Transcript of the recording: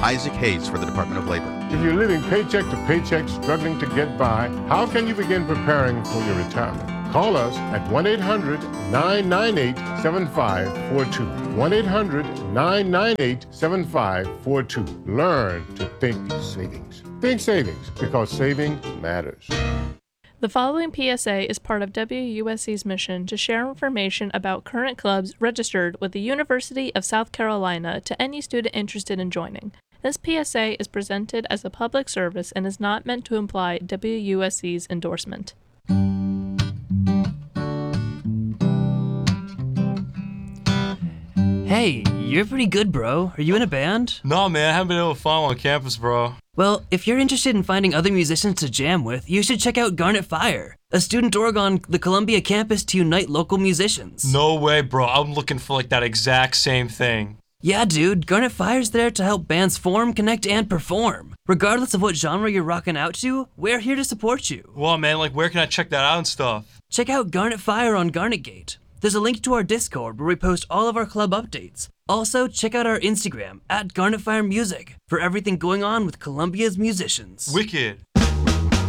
Isaac Hayes for the Department of Labor. If you're living paycheck to paycheck, struggling to get by, how can you begin preparing for your retirement? Call us at 1-800-998-7542. 1-800-998-7542. Learn to think savings. Think savings, because saving matters. The following PSA is part of WUSC's mission to share information about current clubs registered with the University of South Carolina to any student interested in joining. This PSA is presented as a public service and is not meant to imply WUSC's endorsement. Hey, you're pretty good, bro. Are you in a band? No, man, I haven't been able to find one on campus, bro. Well, if you're interested in finding other musicians to jam with, you should check out Garnet Fire, a student org on the Columbia campus to unite local musicians. No way, bro. I'm looking for like that exact same thing. Yeah, dude, Garnet Fire's there to help bands form, connect, and perform. Regardless of what genre you're rocking out to, we're here to support you. Well, man, like where can I check that out and stuff? Check out Garnet Fire on Garnetgate. There's a link to our Discord where we post all of our club updates. Also, check out our Instagram @GarnetFireMusic for everything going on with Columbia's musicians. Wicked.